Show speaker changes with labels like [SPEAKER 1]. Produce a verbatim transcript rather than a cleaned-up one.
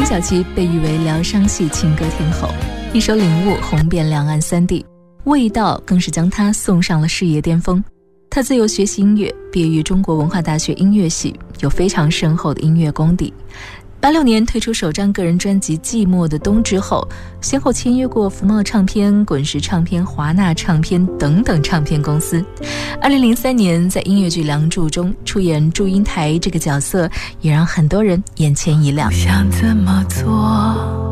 [SPEAKER 1] 小琪被誉为疗伤系情歌天后，一首《领悟》红遍两岸三地，味道更是将她送上了事业巅峰。她自幼学习音乐，毕业于中国文化大学音乐系，有非常深厚的音乐功底。八六年推出首张个人专辑《寂寞的冬》之后，先后签约过福茂唱片、滚石唱片、华纳唱片等等唱片公司。二零零三年在音乐剧《梁祝》中出演祝英台这个角色，也让很多人眼前一亮。
[SPEAKER 2] 想怎么做